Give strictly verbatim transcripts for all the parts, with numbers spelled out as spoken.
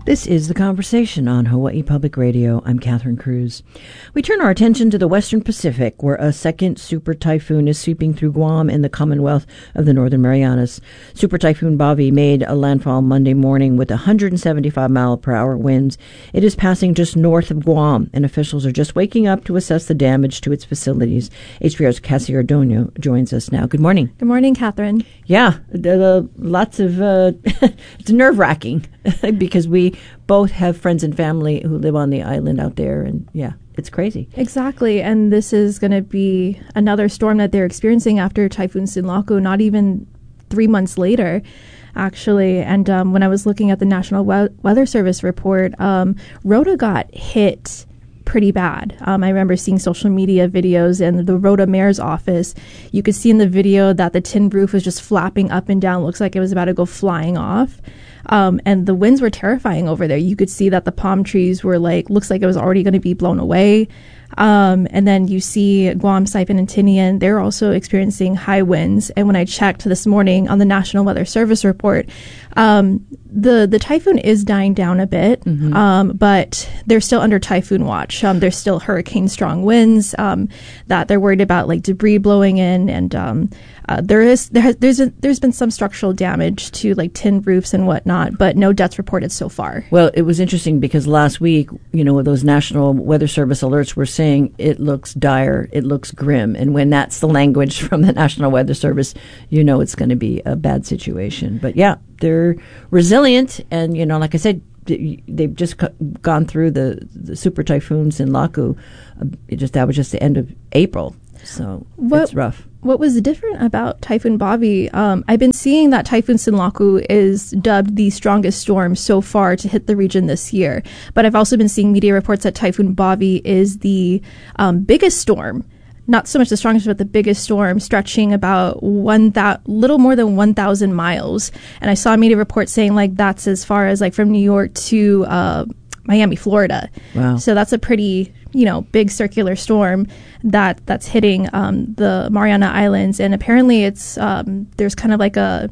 This is The Conversation on Hawaii Public Radio. I'm Catherine Cruz. We turn our attention to the Western Pacific, where a second super typhoon is sweeping through Guam and the Commonwealth of the Northern Marianas. Super Typhoon Bobby made a landfall Monday morning with one hundred seventy-five mile per hour winds. It is passing just north of Guam, and officials are just waking up to assess the damage to its facilities. H B O's Cassie Ardoño joins us now. Good morning. Good morning, Catherine. Yeah, uh, lots of, uh, it's nerve-wracking because we both have friends and family who live on the island out there, and yeah, it's crazy. Exactly, and this is going to be another storm that they're experiencing after Typhoon Sinlaku, not even three months later, actually. And um, when I was looking at the National we- Weather Service report, um, Rota got hit pretty bad. Um, I remember seeing social media videos in the Rota Mayor's office. You could see in the video that the tin roof was just flapping up and down. Looks like it was about to go flying off. Um, and the winds were terrifying over there. You could see that the palm trees were like, looks like it was already going to be blown away. Um, and then you see Guam, Saipan, and Tinian, they're also experiencing high winds. And when I checked this morning on the National Weather Service report, um, the, the typhoon is dying down a bit, mm-hmm. um, but they're still under typhoon watch. Um, there's still hurricane strong winds um, that they're worried about, like debris blowing in. And um, uh, there is there has there's a, there's been some structural damage to like tin roofs and whatnot, but no deaths reported so far. Well, it was interesting because last week, you know, those National Weather Service alerts were saying it looks dire, it looks grim. And when that's the language from the National Weather Service, you know it's going to be a bad situation. But yeah, they're resilient. And, you know, like I said, they've just co- gone through the, the super typhoons in Laku. Uh, it just that was just the end of April. So what, it's rough. What was different about Typhoon Bobby? Um, I've been seeing that Typhoon Sinlaku is dubbed the strongest storm so far to hit the region this year. But I've also been seeing media reports that Typhoon Bobby is the um, biggest storm. Not so much the strongest, but the biggest storm, stretching about one that little more than one thousand miles. And I saw a media report saying like that's as far as like from New York to uh, Miami, Florida. Wow! So that's a pretty you know big circular storm that that's hitting um, the Mariana Islands. And apparently, it's um, there's kind of like a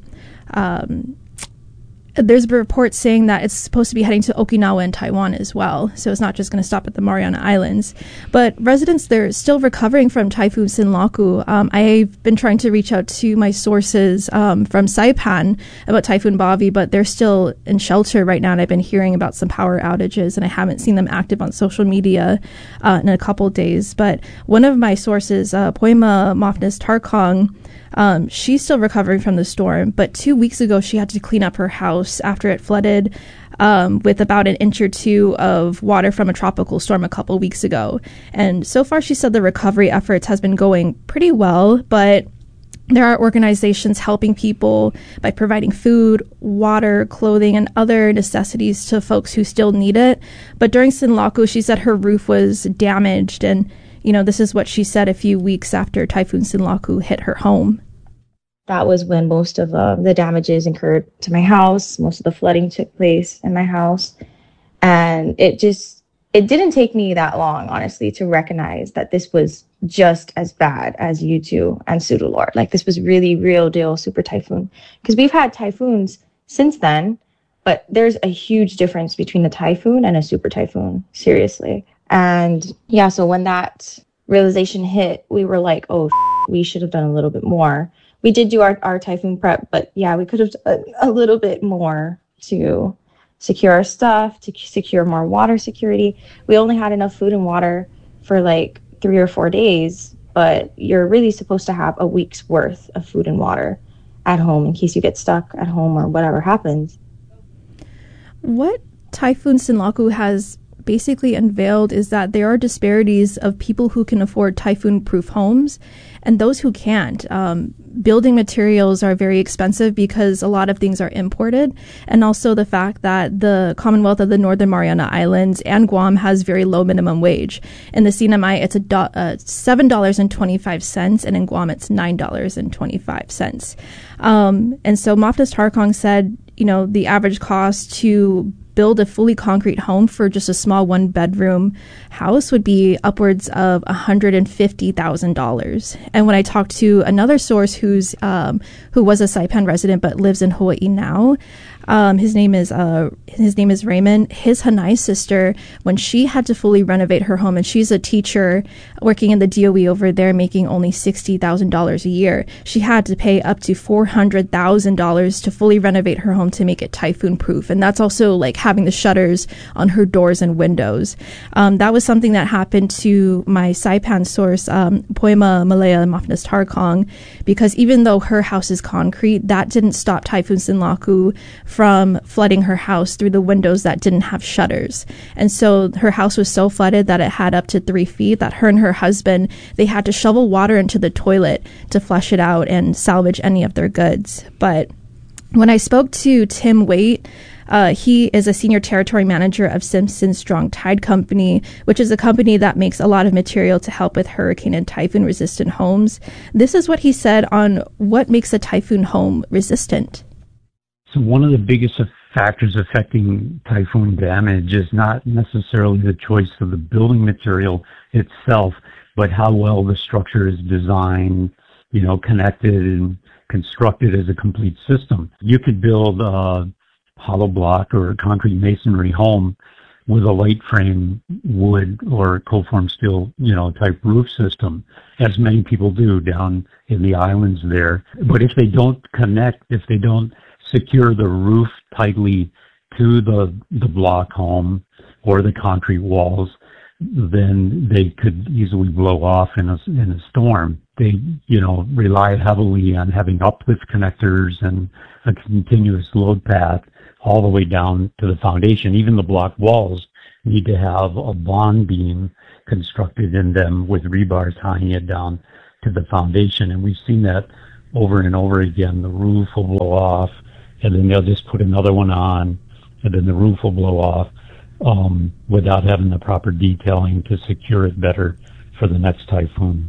um, there's a report saying that it's supposed to be heading to Okinawa and Taiwan as well. So it's not just going to stop at the Mariana Islands. But residents, they're still recovering from Typhoon Sinlaku. Um, I've been trying to reach out to my sources um, from Saipan about Typhoon Bobby, but they're still in shelter right now. And I've been hearing about some power outages, and I haven't seen them active on social media uh, in a couple days. But one of my sources, uh, Poima Mofnis Tarkong, Um, she's still recovering from the storm, but two weeks ago she had to clean up her house after it flooded um, with about an inch or two of water from a tropical storm a couple weeks ago. And so far she said the recovery efforts has been going pretty well, but there are organizations helping people by providing food, water, clothing, and other necessities to folks who still need it. But during Sinlaku, she said her roof was damaged, and you know, this is what she said a few weeks after Typhoon Sinlaku hit her home. That was when most of uh, the damages occurred to my house. Most of the flooding took place in my house. And it just, it didn't take me that long, honestly, to recognize that this was just as bad as Yutu and Sudalor. Like, this was really real deal super typhoon. Because we've had typhoons since then, but there's a huge difference between a typhoon and a super typhoon, seriously. And yeah, so when that realization hit, we were like, oh, we should have done a little bit more. We did do our, our typhoon prep, but yeah, we could have done a little bit more to secure our stuff, to secure more water security. We only had enough food and water for like three or four days, but you're really supposed to have a week's worth of food and water at home in case you get stuck at home or whatever happens. What Typhoon Sinlaku has basically unveiled is that there are disparities of people who can afford typhoon-proof homes and those who can't. Um, building materials are very expensive because a lot of things are imported, and also the fact that the Commonwealth of the Northern Mariana Islands and Guam has very low minimum wage. In the C N M I, it's a do- uh, seven dollars and twenty-five cents, and in Guam, it's nine dollars and twenty-five cents. Um, and so Mofnis Tarkong said, you know, the average cost to build a fully concrete home for just a small one bedroom house would be upwards of one hundred fifty thousand dollars. And when I talked to another source who's um, who was a Saipan resident but lives in Hawaii now, Um, his name is uh, his name is Raymond. His Hanai sister, when she had to fully renovate her home, and she's a teacher working in the D O E over there, making only sixty thousand dollars a year, she had to pay up to four hundred thousand dollars to fully renovate her home to make it typhoon proof. And that's also like having the shutters on her doors and windows. Um, that was something that happened to my Saipan source, um, Poema Malaya Mafnas Tarkong, because even though her house is concrete, that didn't stop Typhoon Sinlaku from flooding her house through the windows that didn't have shutters. And so her house was so flooded that it had up to three feet that her and her husband, they had to shovel water into the toilet to flush it out and salvage any of their goods. But when I spoke to Tim Waite, Uh, he is a senior territory manager of Simpson Strong Tide Company, which is a company that makes a lot of material to help with hurricane and typhoon resistant homes. This is what he said on what makes a typhoon home resistant. So one of the biggest factors affecting typhoon damage is not necessarily the choice of the building material itself, but how well the structure is designed, you know, connected and constructed as a complete system. You could build a hollow block or a concrete masonry home with a light frame wood or cold form steel, you know, type roof system, as many people do down in the islands there. But if they don't connect, if they don't secure the roof tightly to the the block home or the concrete walls, then they could easily blow off in a, in a storm. They, you know, rely heavily on having uplift connectors and a continuous load path all the way down to the foundation. Even the block walls need to have a bond beam constructed in them with rebar tying it down to the foundation. And we've seen that over and over again. The roof will blow off, and then they'll just put another one on, and then the roof will blow off um, without having the proper detailing to secure it better for the next typhoon.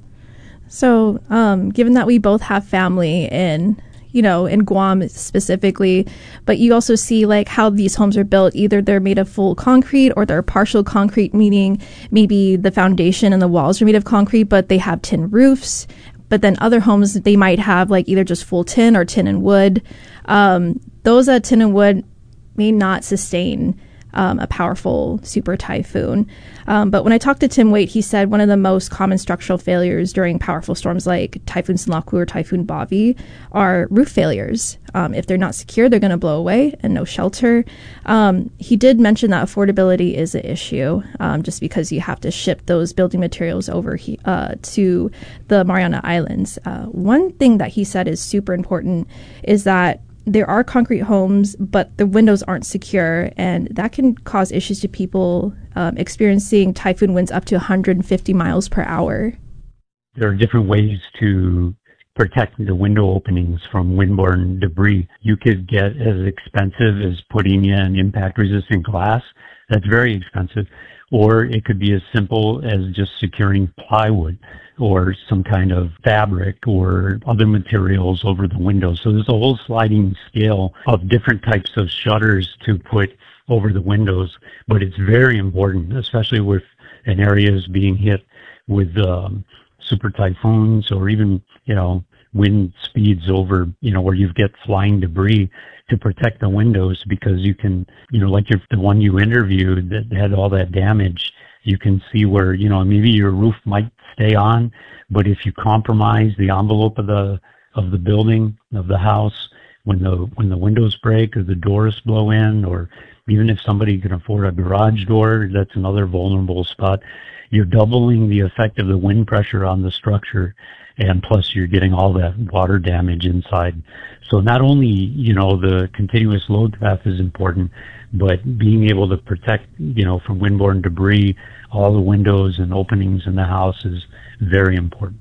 So, um, given that we both have family in, you know, in Guam specifically, but you also see like how these homes are built. Either they're made of full concrete or they're partial concrete, meaning maybe the foundation and the walls are made of concrete, but they have tin roofs. But then other homes, they might have like either just full tin or tin and wood. Um, those uh, tin and wood may not sustain Um, a powerful super typhoon. Um, but when I talked to Tim Waite, he said one of the most common structural failures during powerful storms like Typhoon Sinlaku or Typhoon Bobby are roof failures. Um, if they're not secure, they're going to blow away and no shelter. Um, he did mention that affordability is an issue, um, just because you have to ship those building materials over he, uh, to the Mariana Islands. Uh, one thing that he said is super important is that there are concrete homes, but the windows aren't secure, and that can cause issues to people um, experiencing typhoon winds up to one hundred fifty miles per hour. There are different ways to protect the window openings from windborne debris. You could get as expensive as putting in impact-resistant glass. That's very expensive. Or it could be as simple as just securing plywood or some kind of fabric or other materials over the windows. So there's a whole sliding scale of different types of shutters to put over the windows. But it's very important, especially with an area is being hit with um, super typhoons or even, you know, wind speeds over, you know, where you get flying debris, to protect the windows, because you can, you know, like your, the one you interviewed that had all that damage, you can see where, you know, maybe your roof might stay on, but if you compromise the envelope of the of the building, of the house, when the when the windows break or the doors blow in, or even if somebody can afford a garage door, that's another vulnerable spot. You're doubling the effect of the wind pressure on the structure, and plus you're getting all that water damage inside. So not only, you know, the continuous load path is important, but being able to protect, you know, from windborne debris, all the windows and openings in the house is very important.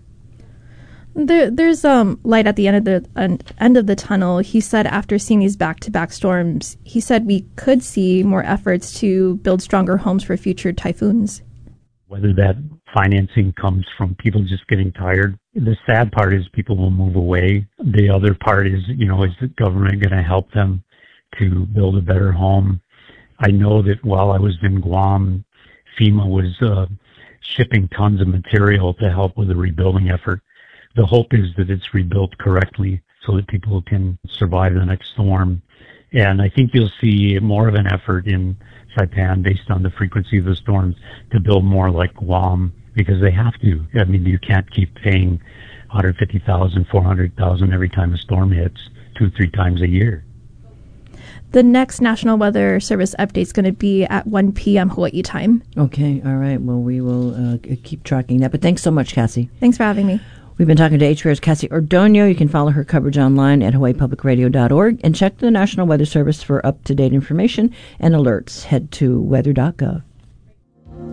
There, there's um, light at the end of the uh, end of the tunnel. He said after seeing these back-to-back storms, he said we could see more efforts to build stronger homes for future typhoons. Whether that financing comes from people just getting tired. The sad part is people will move away. The other part is, you know, is the government going to help them to build a better home? I know that while I was in Guam, FEMA was uh, shipping tons of material to help with the rebuilding effort. The hope is that it's rebuilt correctly so that people can survive the next storm And I think you'll see more of an effort in Saipan based on the frequency of the storms to build more like Guam, because they have to. I mean, you can't keep paying one hundred fifty thousand, four hundred thousand every time a storm hits two, three times a year. The next National Weather Service update is going to be at one p.m. Hawaii time. Okay, all right. Well, we will uh, keep tracking that. But thanks so much, Cassie. Thanks for having me. We've been talking to H V R's Cassie Ordonio. You can follow her coverage online at hawaii public radio dot org and check the National Weather Service for up-to-date information and alerts. Head to weather dot gov.